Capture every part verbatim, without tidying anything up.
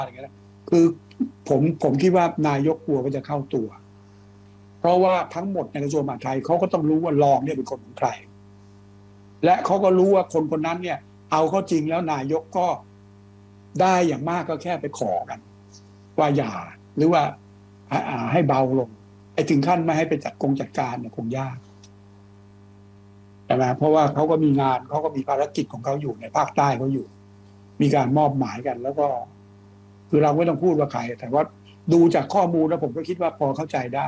อย่างเงี้ยคือผมผมคิดว่านายกกลัวก็จะเข้าตัวเพราะว่าทั้งหมดในกระทรวงมหาดไทยเขาก็ต้องรู้ว่ารองเนี่ยเป็นคนของใครและเขาก็รู้ว่าคนคนนั้นเนี่ยเอาเข้าจริงแล้วนายกก็ได้อย่างมากก็แค่ไปขอกันว่าอย่าหรือว่าให้เบาลงไอ้ถึงขั้นไม่ให้ไปจัดกงจัดการเนี่ยคงยากใช่ไหมเพราะว่าเขาก็มีงานเขาก็มีภารกิจของเขาอยู่ในภาคใต้เขาอยู่มีการมอบหมายกันแล้วก็คือเราไม่ต้องพูดว่าใครแต่ว่าดูจากข้อมูลแล้วผมก็คิดว่าพอเข้าใจได้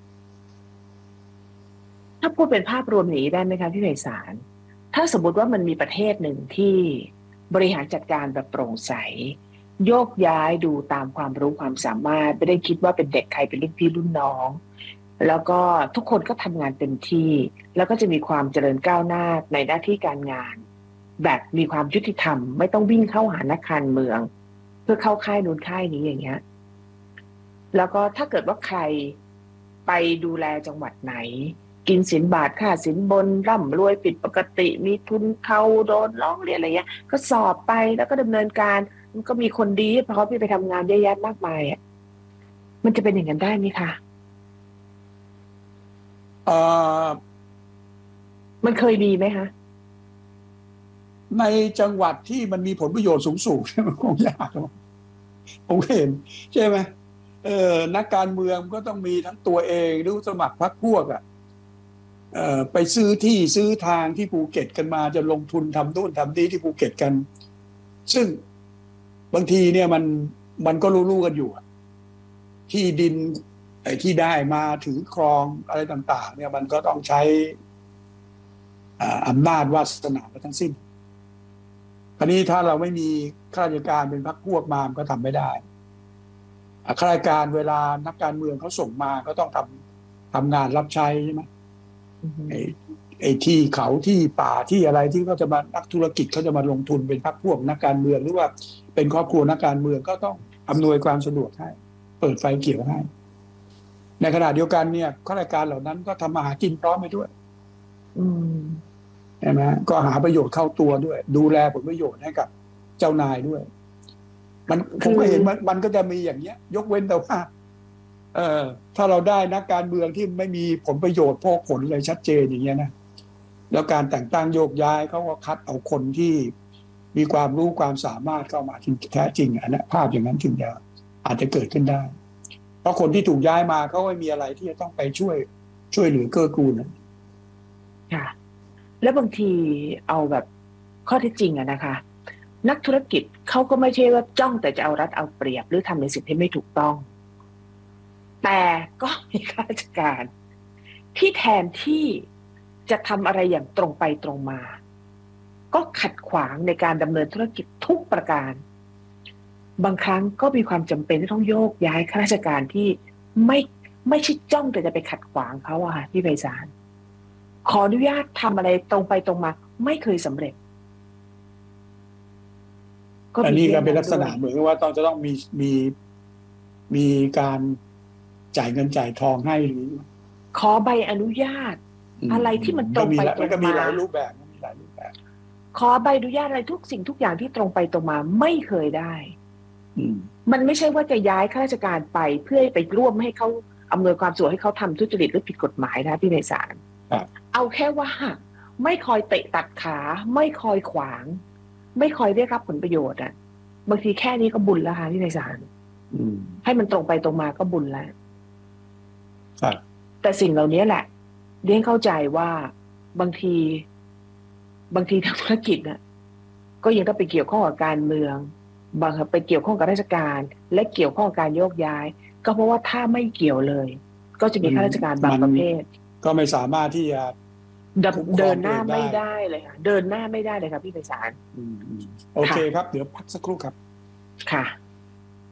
ถ้าพูดเป็นภาพรวมอย่างนี้ได้ไหมคะพี่ไพศาลถ้าสมมติว่ามันมีประเทศหนึ่งที่บริหารจัดการแบบโปร่งใสโยกย้ายดูตามความรู้ความสามารถไม่ได้คิดว่าเป็นเด็กใครเป็นรุ่นพี่รุ่นน้องแล้วก็ทุกคนก็ทำงานเต็มที่แล้วก็จะมีความเจริญก้าวหน้าในหน้าที่การงานแบบมีความยุติธรรมไม่ต้องวิ่งเข้าหานักการเมืองเพื่อเข้าค่ายนู้นค่ายนี้อย่างเงี้ยแล้วก็ถ้าเกิดว่าใครไปดูแลจังหวัดไหนกินสินบาทค่าสินบนร่ำรวยผิดปกติมีทุนเขาโดนร้องเรียนอะไรเงี้ยก็สอบไปแล้วก็ดำเนินการมันก็มีคนดีเพราะพี่ไปทำงานเยอะแยะมากมายอ่ะมันจะเป็นอย่างนั้นได้ไหมคะเอ่อมันเคยมีไหมคะในจังหวัดที่มันมีผลประโยชน์สูงๆมันคงยากผมเห็นใช่ไหมเออนักการเมืองก็ต้องมีทั้งตัวเองหรือสมัครพรรคพวกอ่ะเอ่อไปซื้อที่ซื้อทางที่ภูเก็ตกันมาจะลงทุนทำนู่นทำนี่ที่ภูเก็ตกันซึ่งบางทีเนี่ยมันมันก็รู้ๆกันอยู่ที่ดินไอ้ที่ได้มาถือครองอะไรต่างๆเนี่ยมันก็ต้องใช้อำนาจวาสนาทั้งสิ้นคราวนี้ถ้าเราไม่มีข้าราชการเป็นพรรคพวกมามันก็ทำไม่ได้ข้าราชการเวลานักการเมืองเขาส่งมาก็ต้องทำทำงานรับใช้ใช่ไหมไอ้ไอ้ที่เขาที่ป่าที่อะไรที่เขาจะมานักธุรกิจเขาจะมาลงทุนเป็นพรรคพวกนักการเมืองหรือว่าเป็นครอบครัวนักการเมืองก็ต้องอำนวยความสะดวกให้เปิดไฟเขียวให้ในขณะเดียวกันเนี่ยข้าราชการเหล่านั้นก็ทำมาหากินพร้อมไปด้วยใช่ไหมก็หาประโยชน์เข้าตัวด้วยดูแลผลประโยชน์ให้กับเจ้านายด้วยมันผมก็เห็นมันมันก็จะมีอย่างเนี้ยยกเว้นแต่ว่าเอ่อถ้าเราได้นักการเมืองที่ไม่มีผลประโยชน์พวกผลเลยชัดเจนอย่างเงี้ยนะแล้วการแต่งตั้งโยกย้ายเขาก็คัดเอาคนที่มีความรู้ความสามารถเข้ามาที่แท้จริงอันนั้นภาพอย่างนั้นถึงจะอาจจะเกิดขึ้นได้เพราะคนที่ถูกย้ายมาเขาไม่มีอะไรที่จะต้องไปช่วยช่วยเหลือเกื้อกูลนะค่ะแล้วบางทีเอาแบบข้อเท็จจริงอะนะคะนักธุรกิจเขาก็ไม่ใช่ว่าจ้องแต่จะเอารัดเอาเปรียบหรือทำในสิ่งที่ไม่ถูกต้องแต่ก็มีข้าราชการที่แทนที่จะทำอะไรอย่างตรงไปตรงมาก็ขัดขวางในการดำเนินธุรกิจทุกประการบางครั้งก็มีความจำเป็นที่ต้องโยกย้ายข้าราชการที่ไม่ไม่ใช่จ้องแต่จะไปขัดขวางเขาอะค่ะพี่ไพศาลขออนุญาตทำอะไรตรงไปตรงมาไม่เคยสำเร็จอันนี้ก็เป็นลักษณะเหมือนว่าต้องจะต้องมีมีมีการจ่ายเงินจ่ายทองให้หรือขอใบอนุญาตอะไรที่มันตรงไปตรงมาก็มีหลายรูปแบบมีหลายรูปแบบขอใบอนุญาตอะไรทุกสิ่งทุกอย่างที่ตรงไปตรงมาไม่เคยได้มันไม่ใช่ว่าจะย้ายข้าราชการไปเพื่อไปร่วมให้เขาอำนวยความสะดวกให้เขาทำทุจริตหรือผิดกฎหมายนะพี่ไพศาลเอาแค่ว่าไม่คอยเตะตัดขาไม่คอยขวางไม่คอยได้รับผลประโยชน์อ่ะบางทีแค่นี้ก็บุญแล้วค่ะพี่ไพศาลให้มันตรงไปตรงมาก็บุญแล้วแต่สิ่งเหล่านี้แหละเรียนเข้าใจว่าบางทีบางทีทางธุรกิจน่ะก็ยังต้องไปเกี่ยวข้องกับการเมืองบางไปเกี่ยวข้องกับราชการและเกี่ยวข้องกับการโยกย้ายก็เพราะว่าถ้าไม่เกี่ยวเลยก็จะมีข้าราชการบางประเภทก็ไม่สามารถที่จะเดินหน้าไม่ได้เลยค่ะเดินหน้าไม่ได้เลยครับพี่ไพศาลโอเคครับเดี๋ยวพักสักครู่ครับค่ะ